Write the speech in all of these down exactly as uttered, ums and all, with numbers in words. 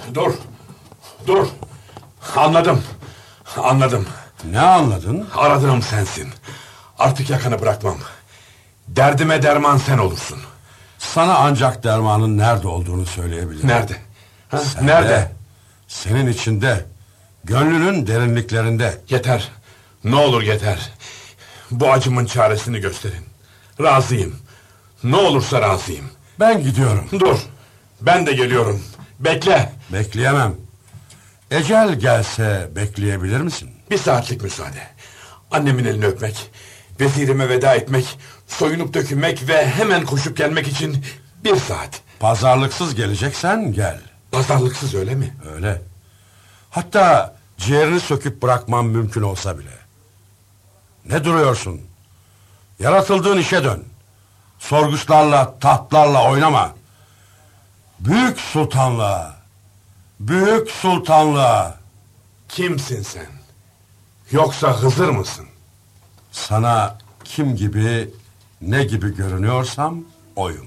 Dur. Dur. Anladım. Anladım. Ne anladın? Aradığım sensin. Artık yakanı bırakmam. Derdime derman sen olursun. Sana ancak dermanın nerede olduğunu söyleyebilirim. Nerede? Ha? Sende, Nerede? senin içinde. Gönlünün derinliklerinde. Yeter. Ne olur yeter. Bu acımın çaresini gösterin. Razıyım. Ne olursa razıyım. Ben gidiyorum. Dur. Ben de geliyorum. Bekle. Bekleyemem. Ecel gelse bekleyebilir misin? Bir saatlik müsaade. Annemin elini öpmek, vezirime veda etmek, soyunup dökünmek ve hemen koşup gelmek için bir saat. Pazarlıksız geleceksen gel. Pazarlıksız öyle mi? Öyle. Hatta ciğerini söküp bırakmam mümkün olsa bile. Ne duruyorsun? Yaratıldığın işe dön. Sorguçlarla, tahtlarla oynama. Büyük sultanlığa, büyük sultanlığa. Kimsin sen? Yoksa Hızır mısın? Sana kim gibi, ne gibi görünüyorsam oyum.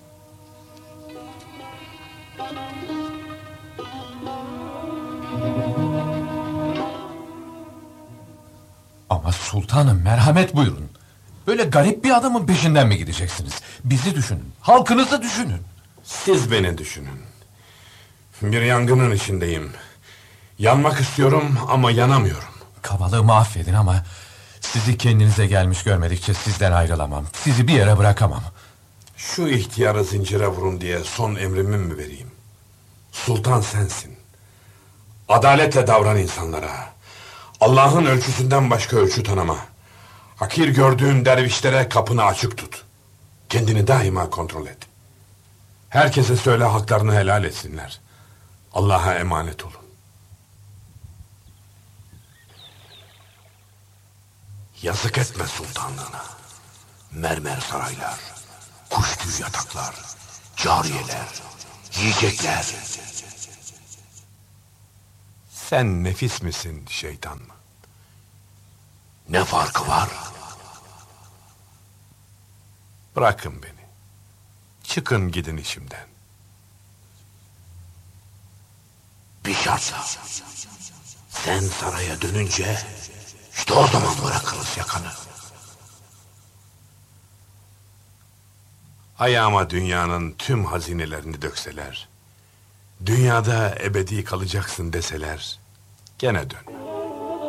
Ama sultanım, merhamet buyurun. Böyle garip bir adamın peşinden mi gideceksiniz? Bizi düşünün, halkınızı düşünün. Siz beni düşünün. Bir yangının içindeyim. Yanmak istiyorum ama yanamıyorum. Kabalığımı affedin ama sizi kendinize gelmiş görmedikçe sizden ayrılamam. Sizi bir yere bırakamam. Şu ihtiyarı zincire vurun diye son emrimi mi vereyim? Sultan sensin. Adaletle davran insanlara. Allah'ın ölçüsünden başka ölçü tanıma. Hakir gördüğün dervişlere kapını açık tut. Kendini daima kontrol et. Herkese söyle haklarını helal etsinler. Allah'a emanet olun. Yazık etme sultanlığına. Mermer saraylar, kuş tüyü yataklar, cariyeler, yiyecekler. Sen nefis misin, şeytan mı? Ne farkı var? Bırakın beni. Çıkın gidin işimden. Bir şartla. Sen saraya dönünce işte o zaman bırakırız yakanı. Ayağıma dünyanın tüm hazinelerini dökseler, dünyada ebedi kalacaksın deseler, gene dön.